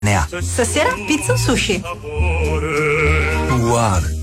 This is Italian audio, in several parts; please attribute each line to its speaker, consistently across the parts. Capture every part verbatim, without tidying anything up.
Speaker 1: Ne ha.
Speaker 2: Stasera pizza o sushi?
Speaker 1: Uguale.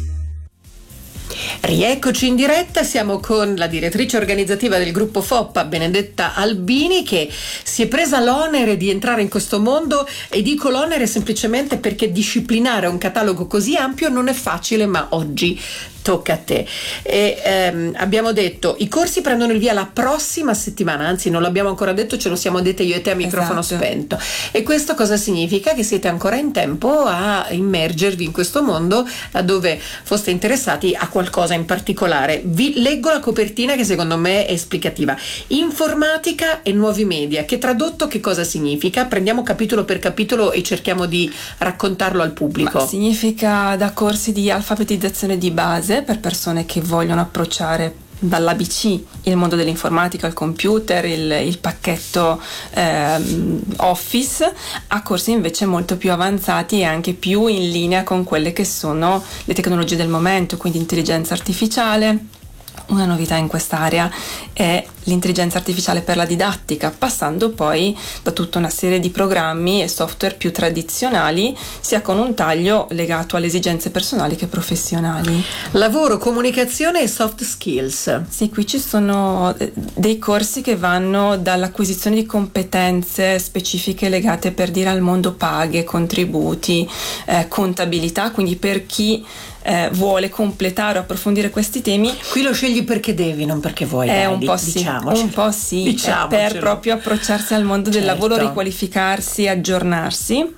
Speaker 3: Rieccoci in diretta, siamo con la direttrice organizzativa del gruppo Foppa, Benedetta Albini, che si è presa l'onere di entrare in questo mondo, e dico l'onere semplicemente perché disciplinare un catalogo così ampio non è facile, ma oggi tocca a te. E ehm, abbiamo detto i corsi prendono il via la prossima settimana, anzi non l'abbiamo ancora detto, ce lo siamo dette io e te a microfono
Speaker 4: esatto.
Speaker 3: spento. E questo cosa significa? Che siete ancora in tempo a immergervi in questo mondo, dove foste interessati a qualcosa in particolare. Vi leggo la copertina, che secondo me è esplicativa. Informatica e nuovi media, che tradotto che cosa significa? Prendiamo capitolo per capitolo e cerchiamo di raccontarlo al pubblico.
Speaker 4: Ma significa da corsi di alfabetizzazione di base per persone che vogliono approcciare dall'A B C il mondo dell'informatica, il computer, il, il pacchetto ehm, Office, a corsi invece molto più avanzati e anche più in linea con quelle che sono le tecnologie del momento, quindi intelligenza artificiale. Una novità in quest'area è l'intelligenza artificiale per la didattica, passando poi da tutta una serie di programmi e software più tradizionali, sia con un taglio legato alle esigenze personali che professionali.
Speaker 3: Lavoro, comunicazione e soft skills.
Speaker 4: Sì, qui ci sono dei corsi che vanno dall'acquisizione di competenze specifiche legate, per dire, al mondo paghe, contributi, eh, contabilità, quindi per chi Eh, vuole completare o approfondire questi temi.
Speaker 3: Qui lo scegli perché devi, non perché vuoi.
Speaker 4: È
Speaker 3: dai,
Speaker 4: un po' sì,
Speaker 3: diciamocelo.
Speaker 4: un po' sì,
Speaker 3: Diciamocelo.
Speaker 4: per proprio approcciarsi al mondo del
Speaker 3: Certo.
Speaker 4: lavoro, riqualificarsi, aggiornarsi.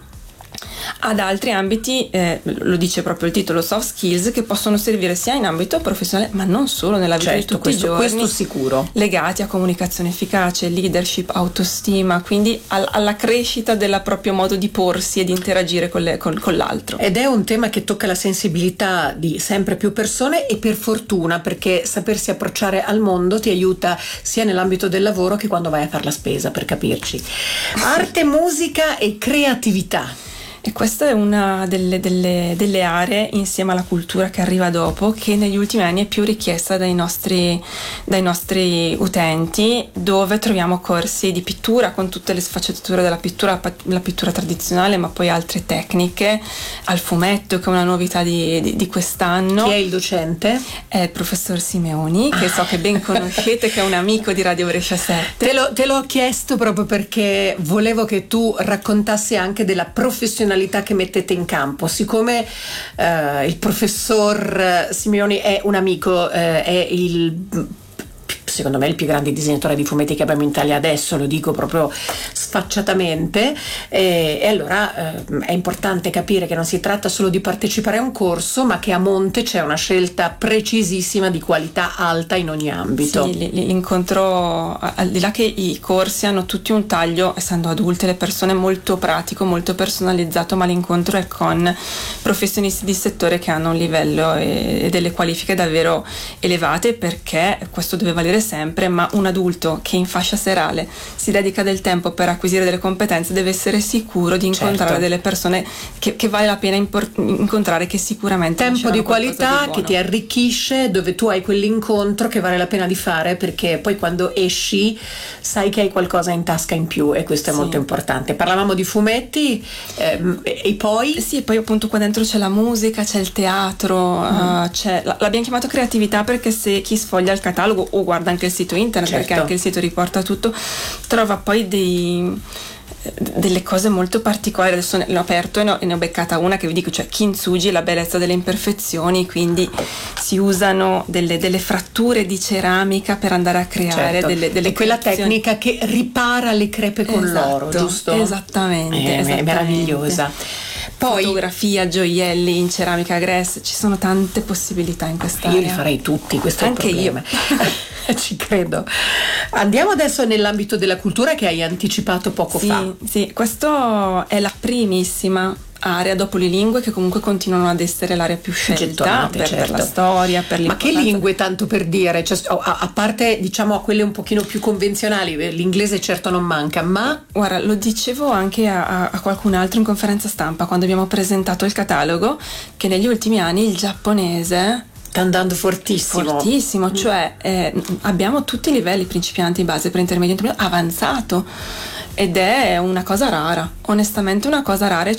Speaker 4: Ad altri ambiti, eh, lo dice proprio il titolo, soft skills, che possono servire sia in ambito professionale ma non solo, nella vita
Speaker 3: Certo,
Speaker 4: di tutti
Speaker 3: questo,
Speaker 4: i giorni,
Speaker 3: questo sicuro,
Speaker 4: legati a comunicazione efficace, leadership, autostima, quindi al, alla crescita del proprio modo di porsi e di interagire con, le, con, con l'altro.
Speaker 3: ed è un tema che tocca la sensibilità di sempre più persone, e per fortuna, perché sapersi approcciare al mondo ti aiuta sia nell'ambito del lavoro che quando vai a fare la spesa, per capirci. Arte, musica e creatività.
Speaker 4: E questa è una delle, delle, delle aree, insieme alla cultura che arriva dopo, che negli ultimi anni è più richiesta dai nostri, dai nostri utenti, dove troviamo corsi di pittura con tutte le sfaccettature della pittura, la pittura tradizionale, ma poi altre tecniche, al fumetto, che è una novità di, di, di quest'anno.
Speaker 3: Chi è il docente?
Speaker 4: È il professor Simeoni, che so che ben conoscete, che è un amico di Radio Brescia sette.
Speaker 3: Te, lo, te l'ho chiesto proprio perché volevo che tu raccontassi anche della professionalità che mettete in campo. Siccome eh, il professor Simeoni è un amico, eh, è il secondo me il più grande disegnatore di fumetti che abbiamo in Italia adesso, lo dico proprio sfacciatamente, e, e allora eh, è importante capire che non si tratta solo di partecipare a un corso, ma che a monte c'è una scelta precisissima di qualità alta in ogni ambito.
Speaker 4: Sì, l'incontro, al di là che i corsi hanno tutti un taglio, essendo adulte le persone, molto pratico, molto personalizzato, ma l'incontro è con professionisti di settore che hanno un livello e, e delle qualifiche davvero elevate, perché questo deve valere sempre, ma un adulto che in fascia serale si dedica del tempo per acquisire delle competenze deve essere sicuro di incontrare
Speaker 3: certo.
Speaker 4: delle persone che, che vale la pena import- incontrare, che sicuramente
Speaker 3: tempo di qualità,
Speaker 4: di
Speaker 3: che ti arricchisce, dove tu hai quell'incontro che vale la pena di fare, perché poi quando esci sai che hai qualcosa in tasca in più, e questo è
Speaker 4: sì.
Speaker 3: molto importante. Parlavamo di fumetti, ehm, e poi
Speaker 4: sì, e poi appunto qua dentro c'è la musica, c'è il teatro, mm. uh, c'è, l'abbiamo chiamato creatività perché se chi sfoglia il catalogo o guarda anche il sito internet,
Speaker 3: certo.
Speaker 4: perché anche il sito riporta tutto, trova poi dei delle cose molto particolari. Adesso ne ho aperto e ne ho, ne ho beccata una che vi dico, cioè kintsugi, la bellezza delle imperfezioni, quindi si usano delle, delle fratture di ceramica per andare a creare
Speaker 3: certo.
Speaker 4: delle, delle
Speaker 3: è quella
Speaker 4: creazioni.
Speaker 3: tecnica che ripara le crepe con
Speaker 4: esatto,
Speaker 3: l'oro, giusto?
Speaker 4: Esattamente,
Speaker 3: eh,
Speaker 4: esattamente.
Speaker 3: È meravigliosa. Poi
Speaker 4: fotografia, gioielli in ceramica gress, ci sono tante possibilità in quest'area.
Speaker 3: Io li farei tutti, questo
Speaker 4: anche
Speaker 3: è il problema. Io ci credo. Andiamo adesso nell'ambito della cultura, che hai anticipato poco
Speaker 4: sì,
Speaker 3: fa.
Speaker 4: Sì, questo è la primissima area dopo le lingue, che comunque continuano ad essere l'area più scelta per,
Speaker 3: certo.
Speaker 4: per la storia, per
Speaker 3: ma che lingue, tanto per dire, cioè, a, a parte diciamo a quelle un pochino più convenzionali, l'inglese certo non manca, ma
Speaker 4: guarda, lo dicevo anche a, a qualcun altro in conferenza stampa quando abbiamo presentato il catalogo, che negli ultimi anni il giapponese
Speaker 3: sta andando fortissimo
Speaker 4: fortissimo, cioè eh, abbiamo tutti i livelli, principianti, base, pre intermedio, intermedio, avanzato. ed è una cosa rara, onestamente una cosa rara,